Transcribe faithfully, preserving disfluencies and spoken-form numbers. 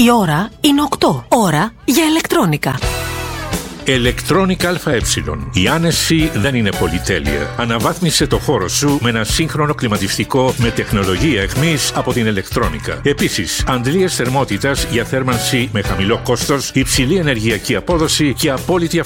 Η ώρα είναι οκτώ. Ώρα για ηλεκτρόνικα. Electronic ΑΕ. Η άνεση δεν είναι πολυτέλεια. Αναβάθμισε το χώρο σου με ένα σύγχρονο κλιματιστικό με τεχνολογία εχμής από την Electronica. Επίσης, αντλίες θερμότητας για θέρμανση με χαμηλό κόστος, υψηλή ενεργειακή απόδοση και απόλυτη